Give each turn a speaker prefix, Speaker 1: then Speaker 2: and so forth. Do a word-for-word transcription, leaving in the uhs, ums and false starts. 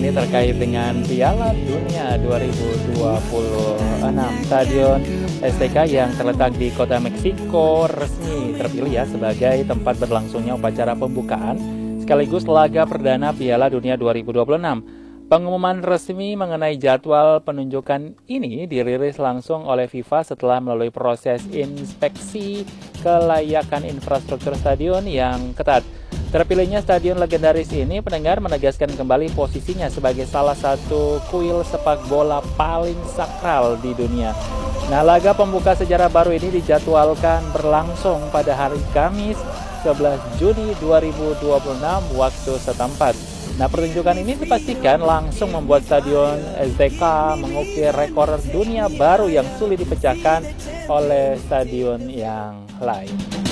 Speaker 1: ini terkait dengan Piala Dunia dua ribu dua puluh enam. Stadion S T K yang terletak di kota Meksiko resmi terpilih ya sebagai tempat berlangsungnya upacara pembukaan sekaligus laga perdana Piala Dunia dua ribu dua puluh enam. Pengumuman resmi mengenai jadwal penunjukan ini dirilis langsung oleh FIFA setelah melalui proses inspeksi kelayakan infrastruktur stadion yang ketat. Terpilihnya stadion legendaris ini pendengar menegaskan kembali posisinya sebagai salah satu kuil sepak bola paling sakral di dunia. Nah, laga pembuka sejarah baru ini dijadwalkan berlangsung pada hari Kamis sebelas Juni dua ribu dua puluh enam waktu setempat. Nah, pertunjukan ini dipastikan langsung membuat stadion S T K mengukir rekor dunia baru yang sulit dipecahkan oleh stadion yang lain.